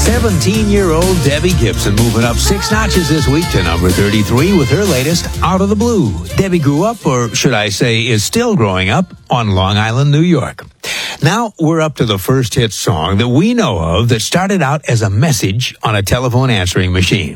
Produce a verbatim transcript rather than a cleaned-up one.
seventeen-year-old Debbie Gibson moving up six notches this week to number thirty-three with her latest, Out of the Blue. Debbie grew up, or should I say is still growing up, on Long Island, New York. Now we're up to the first hit song that we know of that started out as a message on a telephone answering machine.